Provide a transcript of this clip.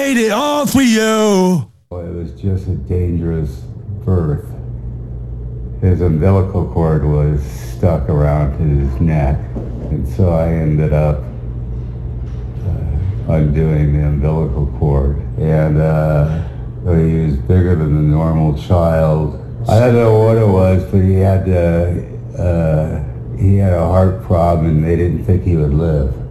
made it all for you. It was just a dangerous birth. His umbilical cord was stuck around his neck, and so I ended up undoing the umbilical cord. And he was bigger than the normal child. I don't know what it was, but he had a heart problem, and they didn't think he would live.